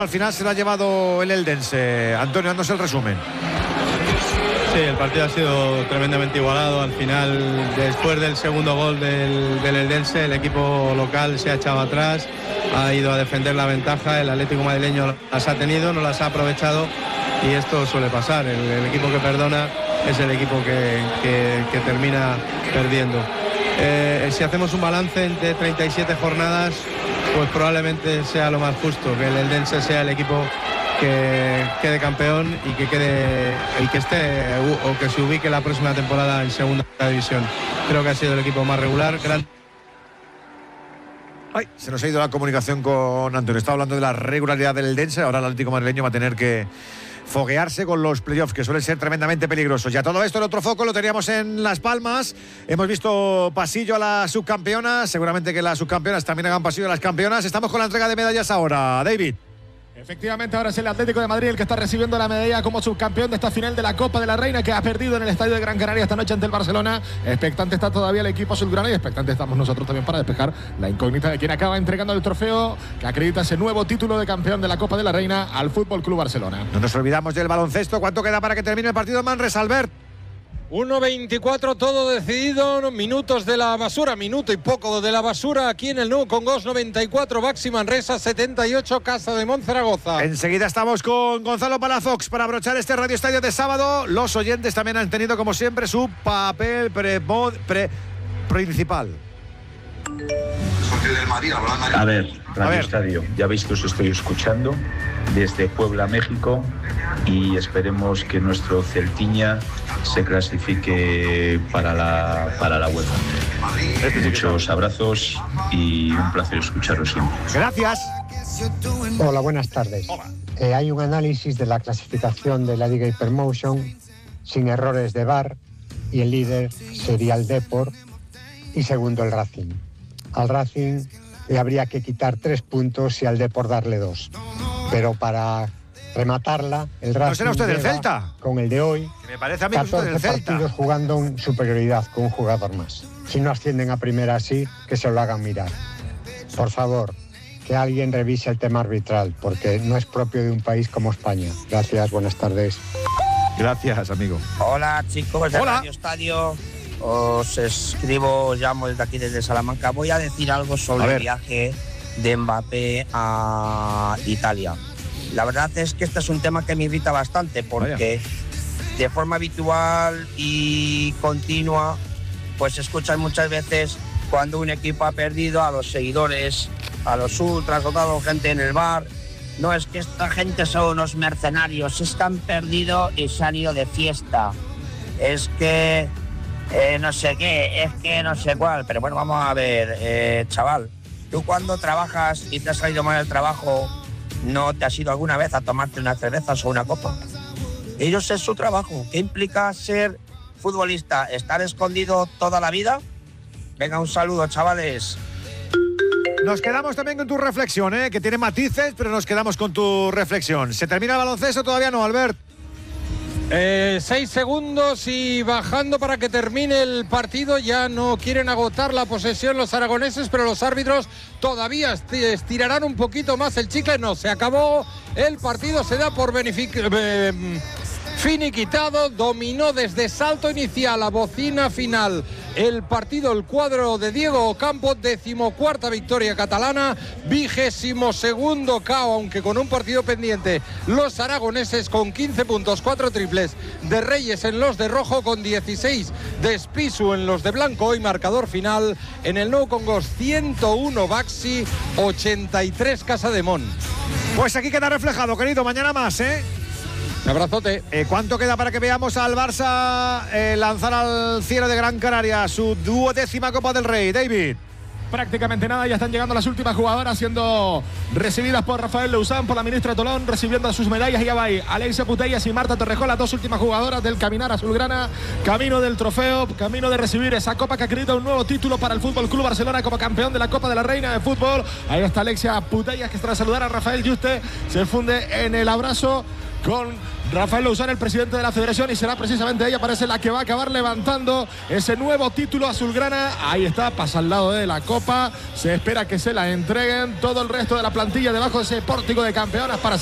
Al final se lo ha llevado el Eldense. Antonio, dándose el resumen. Sí, el partido ha sido tremendamente igualado. Al final, después del segundo gol del Eldense, el equipo local se ha echado atrás, ha ido a defender la ventaja. El Atlético madrileño las ha tenido, no las ha aprovechado, y esto suele pasar. El equipo que perdona es el equipo que termina perdiendo. Si hacemos un balance de 37 jornadas, pues probablemente sea lo más justo, que el Eldense sea el equipo que quede campeón y que esté o que se ubique la próxima temporada en segunda división. Creo que ha sido el equipo más regular. Ay, se nos ha ido la comunicación con Antonio. Estaba hablando de la regularidad del Eldense. Ahora el Atlético madrileño va a tener que foguearse con los playoffs, que suelen ser tremendamente peligrosos. Ya todo esto, el otro foco lo teníamos en Las Palmas. Hemos visto pasillo a las subcampeonas. Seguramente que las subcampeonas también hagan pasillo a las campeonas. Estamos con la entrega de medallas ahora, David. Efectivamente, ahora es el Atlético de Madrid el que está recibiendo la medalla como subcampeón de esta final de la Copa de la Reina, que ha perdido en el estadio de Gran Canaria esta noche ante el Barcelona. Expectante está todavía el equipo azulgrana y expectante estamos nosotros también para despejar la incógnita de quien acaba entregando el trofeo que acredita ese nuevo título de campeón de la Copa de la Reina al Fútbol Club Barcelona. No nos olvidamos del baloncesto. ¿Cuánto queda para que termine el partido en Manresa, Albert? 1:24, todo decidido, minutos de la basura, minuto y poco de la basura aquí en el Nou Congost. 94, Baxi Manresa, 78, Casa de Monzaragoza. Enseguida estamos con Gonzalo Palafox para abrochar este Radio Estadio de sábado. Los oyentes también han tenido, como siempre, su papel principal. A ver, Radio Estadio, ya veis que os estoy escuchando desde Puebla, México, y esperemos que nuestro Celtiña se clasifique para la UEFA. Muchos abrazos y un placer escucharos siempre. Gracias. Hola, buenas tardes. Hay un análisis de la clasificación de la Liga Hypermotion sin errores de VAR, y el líder sería el Depor y segundo el Racing. Al Racing le habría que quitar 3 puntos y al Depor darle 2. Pero para rematarla, el Racing. ¿No será usted del Celta? Con el de hoy, Me parece a mí que usted 14 del Celta. partidos jugando en superioridad con un jugador más. Si no ascienden a primera así, que se lo hagan mirar. Por favor, que alguien revise el tema arbitral, porque no es propio de un país como España. Gracias, buenas tardes. Gracias, amigo. Hola, chicos de Hola. Radio Estadio. Os escribo, os llamo desde aquí, desde Salamanca. Voy a decir algo sobre el viaje de Mbappé a Italia. La verdad es que este es un tema que me irrita bastante, porque de forma habitual y continua, pues escuchas muchas veces cuando un equipo ha perdido a los seguidores, a los ultras, o a gente en el bar. No, es que esta gente son unos mercenarios, es que han perdido y se han ido de fiesta. Es que no sé qué, es que no sé cuál. Pero bueno, vamos a ver, chaval, tú cuando trabajas y te has salido mal del trabajo, ¿no te has ido alguna vez a tomarte unas cervezas o una copa? Ellos es su trabajo. ¿Qué implica ser futbolista? ¿Estar escondido toda la vida? Venga, un saludo, chavales. Nos quedamos también con tu reflexión, que tiene matices, pero nos quedamos con tu reflexión. ¿Se termina el baloncesto? Todavía no, Albert. 6 segundos y bajando para que termine el partido. Ya no quieren agotar la posesión los aragoneses, pero los árbitros todavía estirarán un poquito más el chicle. No, se acabó el partido, se da por finiquitado. Dominó desde salto inicial a bocina final el partido, el cuadro de Diego Ocampo. 14ª victoria catalana, 22º KO, aunque con un partido pendiente. Los aragoneses con 15 puntos, 4 triples de Reyes en los de rojo, con 16 de Spisu en los de blanco. Y marcador final en el Nou Congost: 101 Baxi, 83 Casademont. Pues aquí queda reflejado, querido. Mañana más, Un abrazote. ¿Cuánto queda para que veamos al Barça lanzar al cielo de Gran Canaria su 12ª Copa del Rey, David? Prácticamente nada, ya están llegando las últimas jugadoras, siendo recibidas por Rafael Leuzán, por la ministra Tolón, recibiendo sus medallas. Y ya va ahí Alexia Putellas y Marta Torrejón, las 2 últimas jugadoras del caminar azulgrana, camino del trofeo, camino de recibir esa copa que acredita un nuevo título para el Fútbol Club Barcelona como campeón de la Copa de la Reina de Fútbol. Ahí está Alexia Putellas, que tras saludar a Rafael Yuste se funde en el abrazo con Rafael Lousán, el presidente de la federación, y será precisamente ella, parece, la que va a acabar levantando ese nuevo título azulgrana. Ahí está, pasa al lado de la copa. Se espera que se la entreguen. Todo el resto de la plantilla debajo de ese pórtico de campeonas para